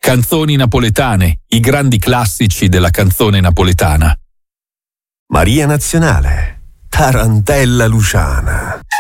Canzoni napoletane, i grandi classici della canzone napoletana. Maria Nazionale, Tarantella Luciana.